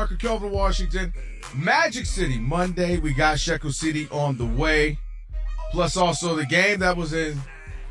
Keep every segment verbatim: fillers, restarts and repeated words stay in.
Parker, Kelvin Washington. Magic City, Monday. We got Shekel City on the way. Plus also the game that was in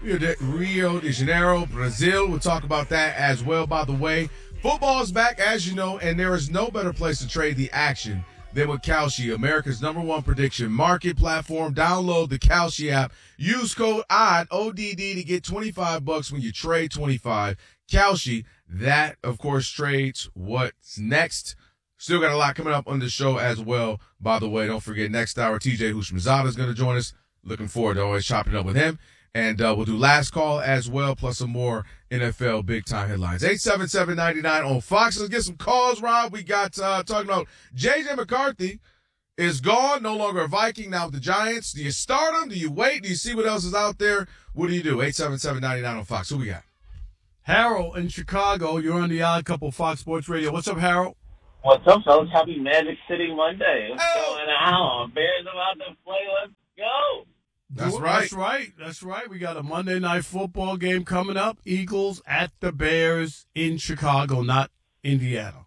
Rio de Janeiro, Brazil. We'll talk about that as well, by the way. Football is back, as you know, and there is no better place to trade the action than with Kalshi, America's number one prediction market platform. Download the Kalshi app. Use code O D D, O D D, to get twenty-five bucks when you trade twenty-five. Kalshi, that, of course, trades what's next. Still got a lot coming up on the show as well. By the way, don't forget, next hour, T J Houshmandzadeh is going to join us. Looking forward to always chopping up with him. And uh, we'll do last call as well, plus some more N F L big-time headlines. eight seven seven, nine nine on Fox. Let's get some calls, Rob. We got uh, talking about J J McCarthy is gone, no longer a Viking, now with the Giants. Do you start him? Do you wait? Do you see what else is out there? What do you do? eight seven seven, nine nine on Fox. Who we got? Harold in Chicago. You're on the Odd Couple Fox Sports Radio. What's up, Harold? What's up, fellas? Happy Magic City Monday. What's Oh. going on? Bears about to play. Let's go. That's right. That's right. That's right. We got a Monday night football game coming up. Eagles at the Bears in Chicago, not Indiana.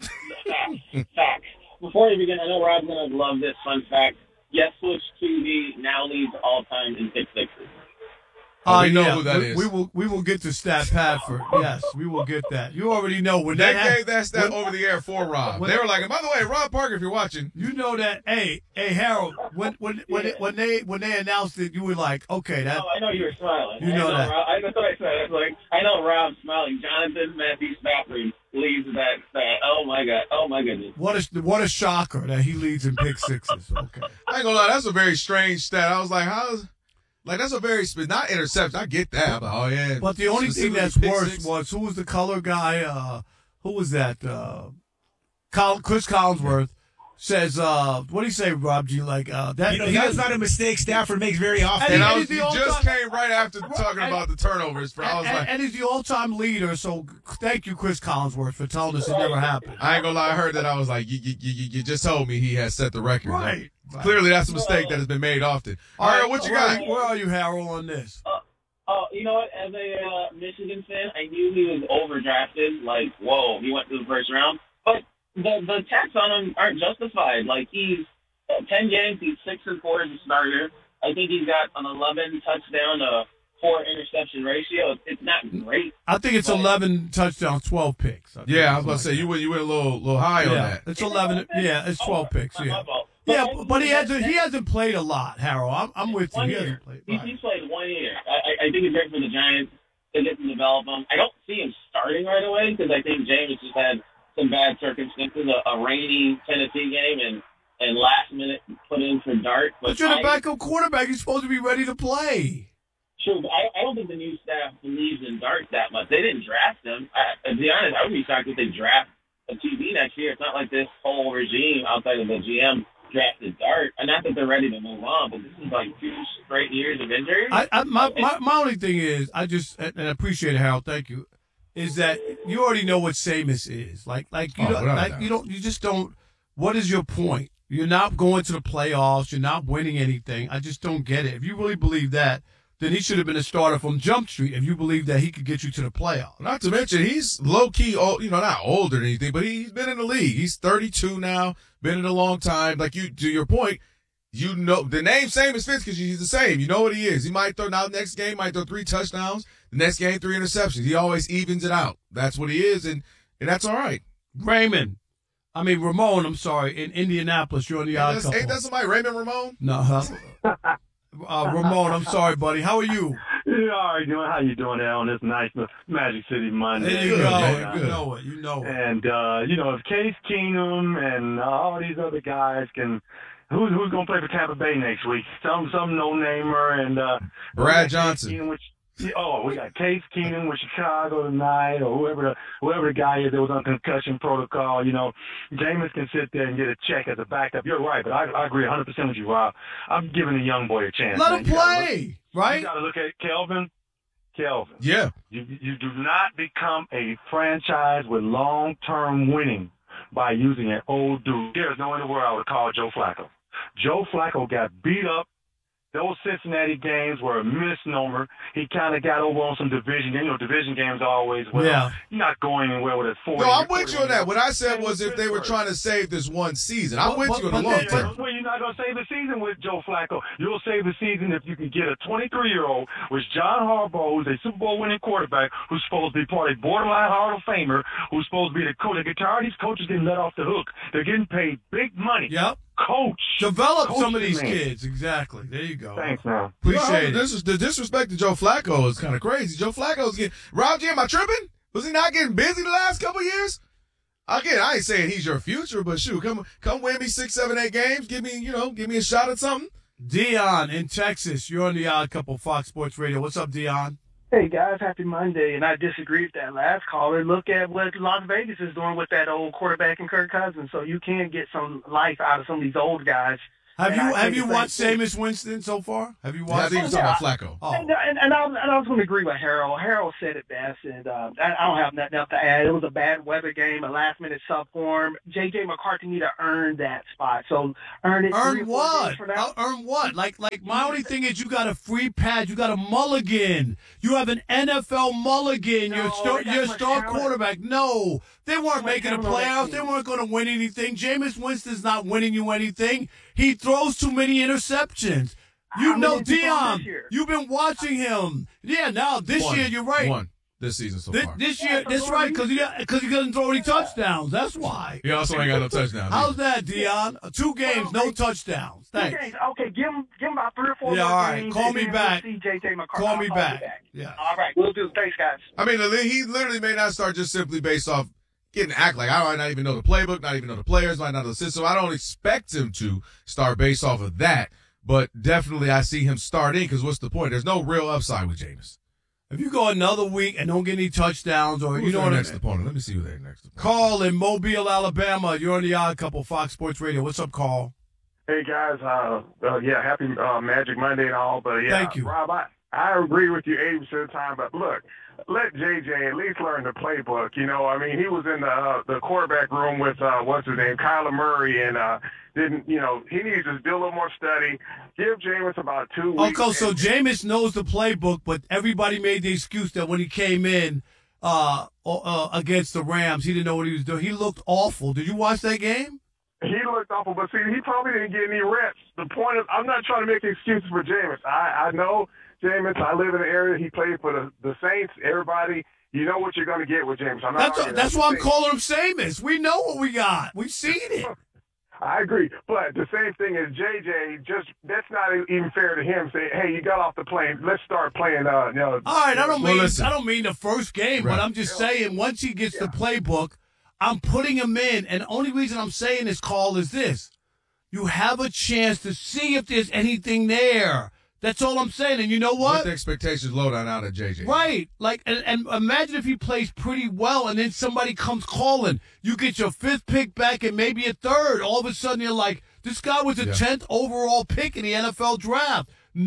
Facts. Facts. Before we begin, I know Rob's going to love this fun fact. Yes, Switch T V now leads all time in pick sixes. Oh, we Uh, know yeah, who that we, is. we will. We will get to Stat Padford. Yes, we will get that. You already know when They that gave that stat over the air for Rob. when- They were like, and by the way, Rob Parker, if you're watching, You know that. Hey, hey, Harold. When when when, it, when they when they announced it, you were like, okay, that. Oh, I know you were smiling. You I know that. Rob, I, that's what I said. I was like, I know Rob's smiling. Jonathan Matthew Stafford leads that stat. Oh, my God. Oh, my goodness. What a what a shocker that he leads in pick sixes. Okay. I ain't gonna lie, that's a very strange stat. I was like, how's, like, that's a very, spe- not interception. I get that. But, oh, yeah. But the only thing Specifically that's pick worse six. was who was the color guy? Uh, who was that? Uh, Col- Chris Collinsworth says, uh, what do you say, Rob G? Like uh, that? You know, he that's was- not a mistake Stafford makes very often. And And I he's was, the you all-time- just came right after talking and- about the turnovers. Bro. I was and, like, and he's the all-time leader. So thank you, Chris Collinsworth, for telling us it never happened. I ain't gonna lie, I heard that. I was like, you, you, you, you just told me he has set the record. Right. Clearly, that's a mistake that has been made often. All right, what you where got? Are you, where are you, Harold, on this? Oh, you know what? As a uh, Michigan fan, I knew he was overdrafted. Like, whoa, he went to the first round. But the the attacks on him aren't justified. Like, he's uh, ten games, he's six and four as a starter. I think he's got an eleven touchdown to four interception ratio. It's, it's not great. I think it's But- eleven touchdowns, twelve picks. I think Yeah, I was it's about to like say you went you went a little little high on Yeah, that. it's eleven. Yeah, it's twelve picks. My Yeah, fault. yeah, I- but he hasn't. He hasn't played a lot, Harold. I'm, I'm with you. One He year. hasn't played. He's, Right. he's played one year. I, I I think it's great for the Giants to get to develop him. I don't see him starting right away because I think James just had some bad circumstances, a, a rainy Tennessee game, and, and last minute put in for Dart. But But you're the I- backup quarterback. You're supposed to be ready to play. Sure, but I, I don't think the new staff believes in Dart that much. They didn't draft him. I, to be honest, I would be shocked if they draft a T V next year. It's not like this whole regime outside of the G M drafted Dart. And not that they're ready to move on, but this is like two straight years of injury. I, I my, my my only thing is, I just and I appreciate it, Harold. Thank you. Is that you already know what Samus is? Like like you Oh, don't without a like doubt. you don't you just don't. What is your point? You're not going to the playoffs. You're not winning anything. I just don't get it. If you really believe that, then he should have been a starter from Jump Street. If you believe that he could get you to the playoffs. Not to mention he's low key, old, you know, not older than anything, but he's been in the league. He's thirty-two now, been in a long time. Like you, to your point, you know the name same as Fitz because he's the same. You know what he is. He might throw now next game, might throw three touchdowns. The next game, three interceptions. He always evens it out. That's what he is, and and that's all right. Raymond, I mean Ramon. I'm sorry, in Indianapolis. You're on the Ain't odd that, couple. ain't that somebody Raymond Ramon? No, huh? uh, Ramon. I'm sorry, buddy. How are you? Yeah, all right, doing how you doing there on this nice Magic City Monday? There you Good, go. man, You good. know it. You know it. And uh, you know, if Case Keenum and uh, all these other guys can, who's who's gonna play for Tampa Bay next week? Some some no namer and uh, Brad Case Johnson. Keenum, which, oh, we got Case Keenum with Chicago tonight, or whoever the whoever the guy is that was on concussion protocol. You know, Jameis can sit there and get a check as a backup. You're right, but I, I agree one hundred percent with you, Rob. I'm giving the young boy a chance. Let man. him You gotta look- play, right? You got to look at Kelvin. Kelvin. Yeah. You, you do not become a franchise with long-term winning by using an old dude. There's no in the world I would call Joe Flacco. Joe Flacco got beat up those Cincinnati games were a misnomer. He kind of got over on some division. You know, division games always, well, Yeah. you're not going anywhere with a forty. No, I'm with you on that. What I said was if they were trying to save this one season. I'm But- with but- you in the but long they- term. Well, you're not going to save the season with Joe Flacco. You'll save the season if you can get a twenty-three-year-old with John Harbaugh, who's a Super Bowl winning quarterback, who's supposed to be part of a borderline Hall of Famer, who's supposed to be the coach. They get tired of these coaches getting let off the hook. They're getting paid big money. Yep. Coach. Develop Coach some of these man. kids. Exactly. There you go. Thanks, man. Appreciate No, it. this is, the disrespect to Joe Flacco is kind of crazy. Joe Flacco's getting Rob G, am I tripping? Was he not getting busy the last couple of years? Again, I ain't saying he's your future, but shoot, come come win me six, seven, eight games. Give me, you know, give me a shot at something. Dion in Texas. You're on the Odd Couple Fox Sports Radio. What's up, Dion? Hey guys, happy Monday, and I disagree with that last caller. Look at what Las Vegas is doing with that old quarterback and Kirk Cousins, so you can get some life out of some of these old guys. Have And you I have think you it's watched like- Jameis Winston so far? Have you Yeah, I watched? think you're talking about Flacco. Oh. And, and, and, I, and I was going to agree with Harold. Harold said it best, and uh, I, I don't have nothing else to add. It was a bad weather game, a last-minute subform. J J. McCarthy need to earn that spot, so earn it. three Earn or four what? games from now. Uh, Earn what? Like, like my only thing is you got a free pad. You got a mulligan. You have an N F L mulligan. No, You're star, they got you're a much star talent. quarterback. No, they weren't much making the talent on that playoffs. team. They weren't going to win anything. Jameis Winston's not winning you anything. He throws too many interceptions. You How know, many did he throw Dion, this year? you've been watching him. Yeah, now this One. year you're right. One this season so This, far. this Yeah, year, for that's no right, because he reason. because he doesn't throw any touchdowns. That's why. He also ain't got no touchdowns. How's either. that, Dion? Uh, Two games, no touchdowns. Thanks. Okay, okay, give him, give him about three or four Yeah, more all right. games, Call and me then back. we'll see J J. McCarthy. Call I'll me you back. Yeah. All right, we'll do. Thanks, guys. I mean, he literally may not start just simply based off getting act like I might not even know the playbook, not even know the players, might not know the system. I don't expect him to start based off of that, but definitely I see him starting because what's the point? There's no real upside with Jameis. If you go another week and don't get any touchdowns, or Who's you know their what I next mean. opponent? Let me see who their next opponent. Carl in Mobile, Alabama. You're on the Odd Couple, Fox Sports Radio. What's up, Carl? Hey guys, uh, uh yeah, happy uh, Magic Monday and all, but yeah, Thank you. Rob, I, I agree with you eighty percent of the time, but look, let J J at least learn the playbook. You know, I mean, he was in the uh, the quarterback room with uh, what's his name, Kyler Murray, and uh, didn't you know he needs to do a little more study. Give Jameis about two weeks. Okay, so and- Jameis knows the playbook, but everybody made the excuse that when he came in uh, uh, against the Rams, he didn't know what he was doing. He looked awful. Did you watch that game? He looked awful, but see, he probably didn't get any reps. The point is, I'm not trying to make excuses for Jameis. I, I know Jameis. I live in the area. He played for the, the Saints. Everybody, you know what you're going to get with Jameis. I'm not That's arguing. that's I'm why I'm just saying. calling him Jameis. We know what we got. We've seen it. I agree, but the same thing as J J. Just that's not even fair to him. Say, hey, you got off the plane. Let's start playing. Uh, you know. All right, I don't Well, mean listen. I don't mean the first game, Right. but I'm just saying once he gets the playbook, I'm putting him in. And the only reason I'm saying this, call is this: you have a chance to see if there's anything there. That's all I'm saying. And you know Put what? the expectations low down out of J J. Right. Like, and, and imagine if he plays pretty well and then somebody comes calling. You get your fifth pick back and maybe a third. All of a sudden you're like, this guy was the Yeah. tenth overall pick in the N F L draft.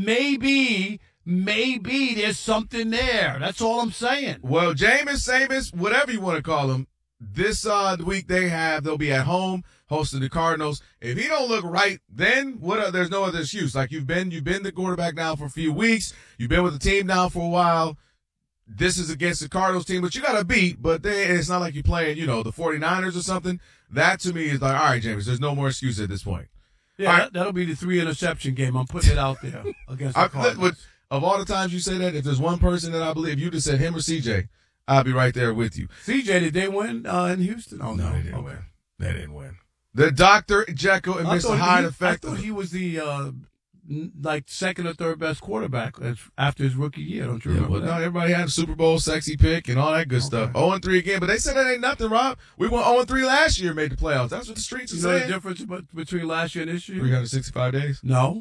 Maybe, maybe there's something there. That's all I'm saying. Well, Jameis, Samus, whatever you want to call him, this uh, week they have, they'll be at home hosting the Cardinals. If he don't look right, then what? Are, there's no other excuse. Like you've been, you've been the quarterback now for a few weeks. You've been with the team now for a while. This is against the Cardinals team, but you got to beat. But they, it's not like you're playing, you know, the 49ers or something. That to me is like, all right, Jameis, there's no more excuse at this point. Yeah, All right. that, that'll be the three interception game. I'm putting it out there against the I, Cardinals. would, of all the times you say that, if there's one person that I believe you just said him or C J, I'll be right there with you. C J, did they win uh, in Houston? Oh, No, they didn't Okay. win. They didn't win. The Doctor Jekyll and I Mister thought Hyde he- effect. I thought he was the uh, n- like second or third best quarterback as- after his rookie year. Don't you Yeah, remember well, that? no, everybody had a Super Bowl sexy pick and all that good stuff. oh and three again, but they said that ain't nothing, Rob. We went oh and three last year, made the playoffs. That's what the streets are You know the saying. difference be- between last year and this year? three hundred sixty-five days. No.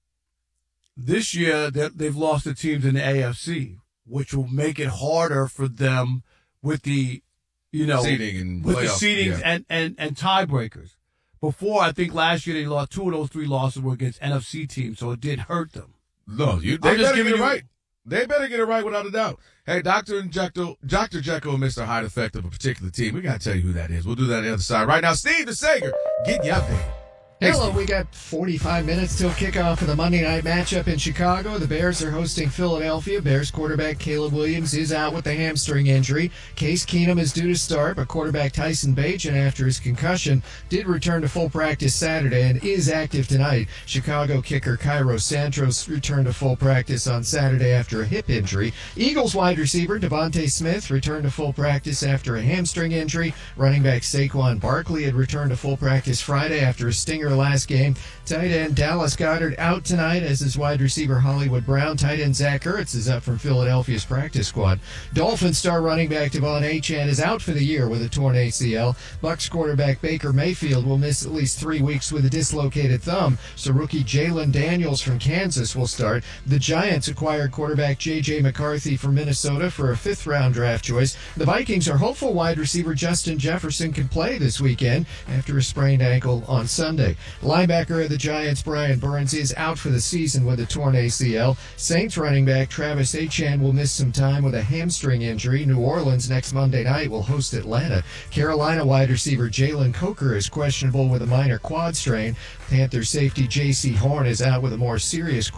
This year, they- they've lost the teams in the A F C, which will make it harder for them with the, you know, Seeding and with the playoff, seedings yeah. and, and, and tiebreakers. Before, I think last year they lost two of those three losses were against N F C teams, so it did hurt them. No, you. They I'm just better giving get it you- right. They better get it right without a doubt. Hey, Doctor and Jekyll, Doctor Jekyll and Mister Hyde effect of a particular team. We gotta tell you who that is. We'll do that on the other side. Right now, Steve the Sager, getting you updated. Hello, we got forty-five minutes till kickoff of the Monday night matchup in Chicago. The Bears are hosting Philadelphia. Bears quarterback Caleb Williams is out with a hamstring injury. Case Keenum is due to start, but quarterback Tyson Bagent, after his concussion, did return to full practice Saturday and is active tonight. Chicago kicker Cairo Santos returned to full practice on Saturday after a hip injury. Eagles wide receiver Devontae Smith returned to full practice after a hamstring injury. Running back Saquon Barkley had returned to full practice Friday after a stinger last game. Tight end Dallas Goedert out tonight, as is wide receiver Hollywood Brown. Tight end Zach Ertz is up from Philadelphia's practice squad. Dolphins star running back Devon Achane is out for the year with a torn A C L. Bucs quarterback Baker Mayfield will miss at least three weeks with a dislocated thumb, so rookie Jalen Daniels from Kansas will start. The Giants acquired quarterback J J McCarthy from Minnesota for a fifth-round draft choice. The Vikings are hopeful wide receiver Justin Jefferson can play this weekend after a sprained ankle on Sunday. Linebacker of the Giants, Brian Burns, is out for the season with a torn A C L. Saints running back Travis Etienne will miss some time with a hamstring injury. New Orleans next Monday night will host Atlanta. Carolina wide receiver Jalen Coker is questionable with a minor quad strain. Panthers safety J C Horn is out with a more serious